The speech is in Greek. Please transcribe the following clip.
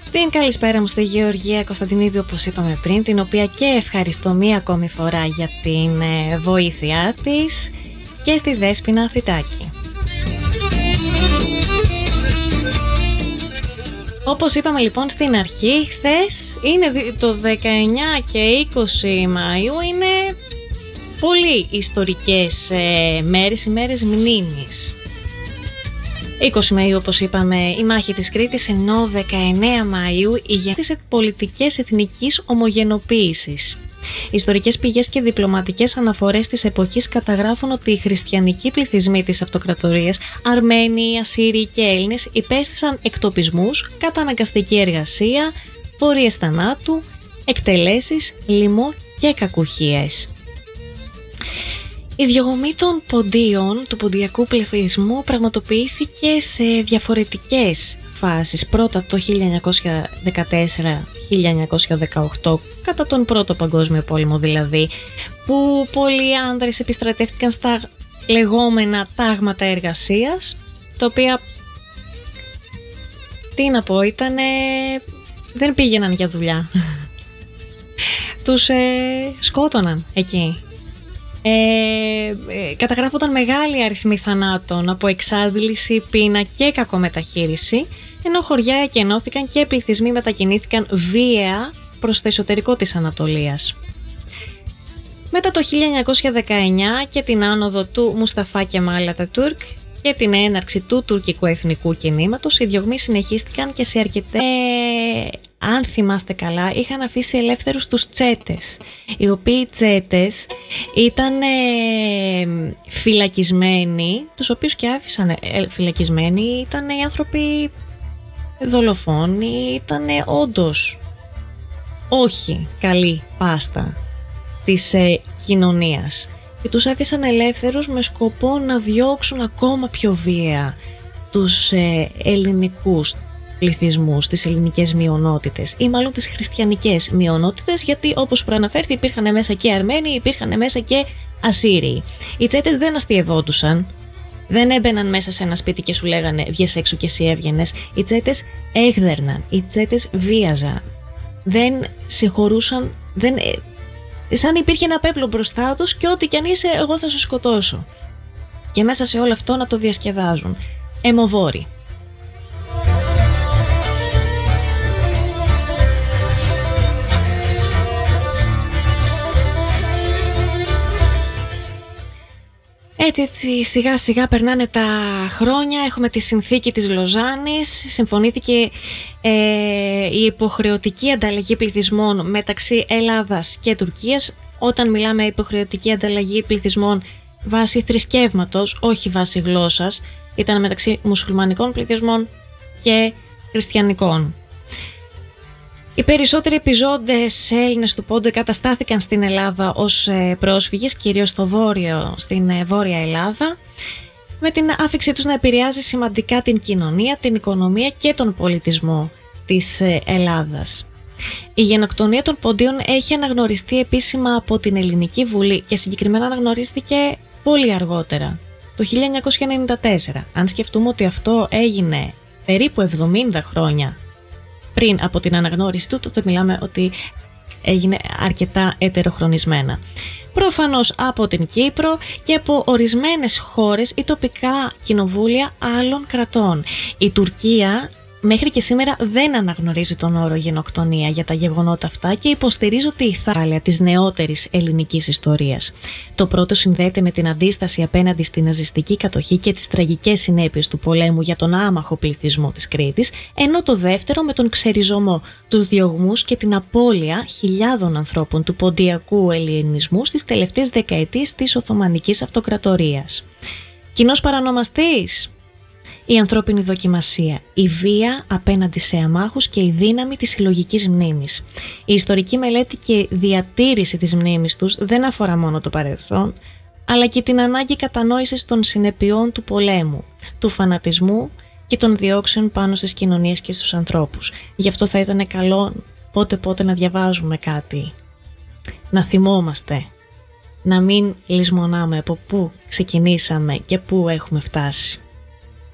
Την καλησπέρα μου στη Γεωργία Κωνσταντινίδη, όπως είπαμε πριν, την οποία και ευχαριστώ μία ακόμη φορά για την βοήθειά της, και στη Δέσποινα Θητάκη. Όπως είπαμε λοιπόν στην αρχή, χθες είναι το 19 και 20 Μαΐου, είναι πολύ ιστορικές μέρες, ημέρες μνήμης. 20 Μαΐου, όπως είπαμε, η μάχη της Κρήτης, ενώ 19 Μαΐου η γεννήση πολιτικές εθνικής ομογενοποίησης. Ιστορικές πηγές και διπλωματικές αναφορές της εποχής καταγράφουν ότι οι χριστιανικοί πληθυσμοί της αυτοκρατορίας, Αρμένοι, Ασσύριοι και Έλληνες, υπέστησαν εκτοπισμούς, καταναγκαστική εργασία, πορείες θανάτου, εκτελέσεις, λιμό και κακουχίες. Η διωγμή των ποντίων, του ποντιακού πληθυσμού, πραγματοποιήθηκε σε διαφορετικές φάσεις. Πρώτα το 1914-1918, κατά τον Πρώτο Παγκόσμιο Πόλεμο δηλαδή, που πολλοί άνδρες επιστρατεύτηκαν στα λεγόμενα τάγματα εργασίας, τα οποία, τι να πω, δεν πήγαιναν για δουλειά. Τους σκότωναν εκεί. Καταγράφονταν μεγάλοι αριθμοί θανάτων από εξάντληση, πείνα και κακομεταχείριση, ενώ χωριά εκενώθηκαν και πληθυσμοί μετακινήθηκαν βίαια προς το εσωτερικό της Ανατολίας. Μετά το 1919 και την άνοδο του Μουσταφά Κεμάλ Ατατούρκ και την έναρξη του τουρκικού εθνικού κινήματος, οι διωγμοί συνεχίστηκαν και σε αρκετές, αν θυμάστε καλά, είχαν αφήσει ελεύθερους τους τσέτες, οι οποίοι τσέτες ήταν φυλακισμένοι, τους οποίους και άφησαν φυλακισμένοι, ήταν οι άνθρωποι δολοφόνοι, ήταν όντως όχι καλή πάστα της κοινωνίας. Και τους άφησαν ελεύθερους με σκοπό να διώξουν ακόμα πιο βία τους ελληνικούς πληθυσμούς, τις ελληνικές μειονότητες, ή μάλλον τις χριστιανικές μειονότητες, γιατί όπως προαναφέρθη υπήρχαν μέσα και Αρμένοι, υπήρχαν μέσα και Ασσύριοι. Οι τσέτες δεν αστιευόντουσαν, δεν έμπαιναν μέσα σε ένα σπίτι και σου λέγανε βγες έξω και εσύ έβγαινες. Οι τσέτες έγδερναν, οι τσέτες βίαζαν, δεν συγχωρούσαν, σαν υπήρχε ένα πέπλο μπροστά τους και ό,τι κι αν είσαι εγώ θα σου σκοτώσω. Και μέσα σε όλο αυτό να το διασκεδάζουν. Αιμοβόροι. Έτσι σιγά σιγά περνάνε τα χρόνια, έχουμε τη συνθήκη της Λοζάνης, συμφωνήθηκε η υποχρεωτική ανταλλαγή πληθυσμών μεταξύ Ελλάδας και Τουρκίας. Όταν μιλάμε υποχρεωτική ανταλλαγή πληθυσμών βάσει θρησκεύματος, όχι βάσει γλώσσας, ήταν μεταξύ μουσουλμανικών πληθυσμών και χριστιανικών. Οι περισσότεροι επιζώντες Έλληνες του Πόντο καταστάθηκαν στην Ελλάδα ως πρόσφυγες, κυρίως στην Βόρεια Ελλάδα, με την άφηξή τους να επηρεάζει σημαντικά την κοινωνία, την οικονομία και τον πολιτισμό της Ελλάδας. Η γενοκτονία των Ποντίων έχει αναγνωριστεί επίσημα από την Ελληνική Βουλή και συγκεκριμένα αναγνωρίστηκε πολύ αργότερα, το 1994. Αν σκεφτούμε ότι αυτό έγινε περίπου 70 χρόνια πριν από την αναγνώριση του, τότε μιλάμε ότι έγινε αρκετά ετεροχρονισμένα. Προφανώς από την Κύπρο και από ορισμένες χώρες ή τοπικά κοινοβούλια άλλων κρατών. Η Τουρκία μέχρι και σήμερα δεν αναγνωρίζει τον όρο γενοκτονία για τα γεγονότα αυτά και υποστηρίζει ότι η θάλια της νεότερης ελληνικής ιστορίας. Το πρώτο συνδέεται με την αντίσταση απέναντι στην ναζιστική κατοχή και τις τραγικές συνέπειες του πολέμου για τον άμαχο πληθυσμό της Κρήτης, ενώ το δεύτερο με τον ξεριζωμό, τους διωγμούς και την απώλεια χιλιάδων ανθρώπων του ποντιακού ελληνισμού στις τελευταίες δεκαετίες της Οθωμανικής Αυτοκρατορίας. Κοινός παρανομαστής: η ανθρώπινη δοκιμασία, η βία απέναντι σε αμάχους και η δύναμη της συλλογικής μνήμης. Η ιστορική μελέτη και διατήρηση της μνήμης τους δεν αφορά μόνο το παρελθόν, αλλά και την ανάγκη κατανόησης των συνεπειών του πολέμου, του φανατισμού και των διώξεων πάνω στις κοινωνίες και στους ανθρώπους. Γι' αυτό θα ήταν καλό πότε να διαβάζουμε κάτι, να θυμόμαστε, να μην λησμονάμε από πού ξεκινήσαμε και πού έχουμε φτάσει.